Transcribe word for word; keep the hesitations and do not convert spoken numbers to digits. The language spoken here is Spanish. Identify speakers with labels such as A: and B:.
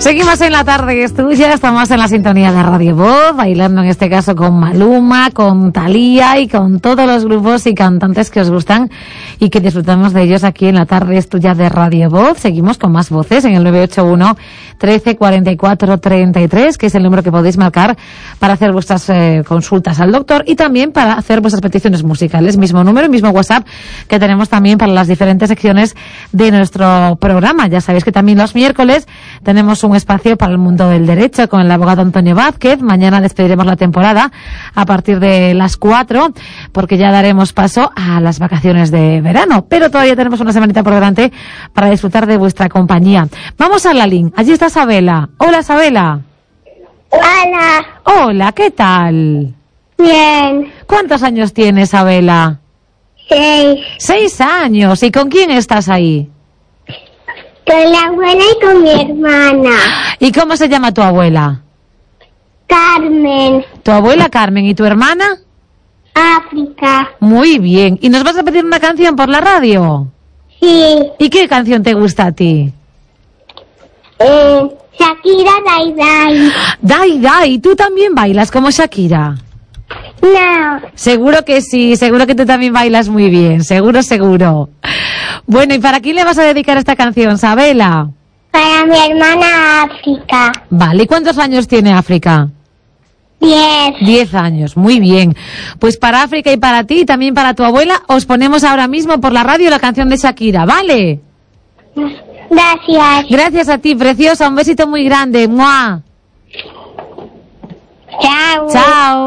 A: Seguimos en la tarde, es tuya, estamos en la sintonía de Radio Voz, bailando en este caso con Maluma, con Thalía y con todos los grupos y cantantes que os gustan y que disfrutamos de ellos aquí en la tarde es tuya de Radio Voz. Seguimos con más voces en el nueve ocho uno, trece, cuarenta y cuatro, treinta y tres, que es el número que podéis marcar para hacer vuestras eh, consultas al doctor y también para hacer vuestras peticiones musicales. Mismo número, mismo WhatsApp que tenemos también para las diferentes secciones de nuestro programa. Ya sabéis que también los miércoles tenemos un espacio para el mundo del derecho con el abogado Antonio Vázquez. Mañana despediremos la temporada a partir de las cuatro porque ya daremos paso a las vacaciones de verano, pero todavía tenemos una semanita por delante para disfrutar de vuestra compañía. Vamos a la link. Allí está Sabela. Hola, Sabela.
B: Hola.
A: Hola, ¿qué tal?
B: Bien.
A: ¿Cuántos años tienes, Sabela?
B: Seis.
A: Seis años. ¿Y con quién estás ahí?
B: Con la abuela y con mi hermana.
A: ¿Y cómo se llama tu abuela?
B: Carmen.
A: Tu abuela Carmen. ¿Y tu hermana?
B: África.
A: Muy bien. ¿Y nos vas a pedir una canción por la radio?
B: Sí.
A: ¿Y qué canción te gusta a ti?
B: Eh, Shakira, Dai Dai.
A: Dai Dai. ¿Tú también bailas como Shakira?
B: No.
A: Seguro que sí, seguro que tú también bailas muy bien, seguro, seguro. Bueno, ¿y para quién le vas a dedicar esta canción, Sabela?
B: Para mi hermana África.
A: Vale, ¿y cuántos años tiene África?
B: Diez.
A: Diez años, muy bien. Pues para África y para ti, y también para tu abuela, os ponemos ahora mismo por la radio la canción de Shakira, ¿vale?
B: Gracias.
A: Gracias a ti, preciosa, un besito muy grande. ¡Mua!
B: Chao.
A: Chao.